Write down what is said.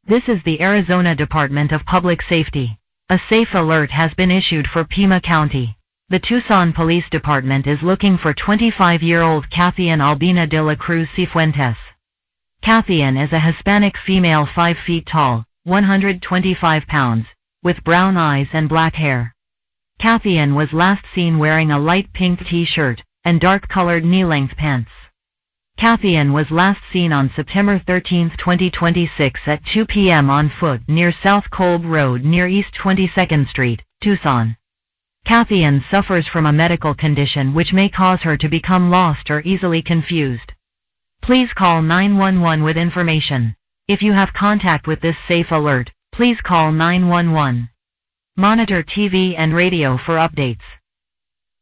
This is the Arizona Department of Public Safety. A safe alert has been issued for Pima County. The Tucson Police Department is looking for 25-year-old Kathian Albina de la Cruz Cifuentes. Kathian is a Hispanic female 5 feet tall, 125 pounds, with brown eyes and black hair. Kathian was last seen wearing a light pink t-shirt and dark-colored knee-length pants. Kathian was last seen on September 13, 2026 at 2 p.m. on foot near South Kolb Road near East 22nd Street, Tucson. Kathian suffers from a medical condition which may cause her to become lost or easily confused. Please call 911 with information. If you have contact with this safe alert, please call 911. Monitor TV and radio for updates.